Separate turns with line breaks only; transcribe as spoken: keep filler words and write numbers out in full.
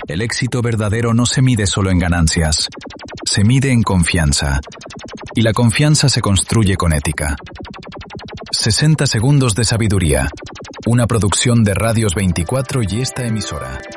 El éxito verdadero no se mide solo en ganancias, se mide en confianza. Y la confianza se construye con ética. sesenta segundos de sabiduría. Una producción de Radios veinticuatro y esta emisora.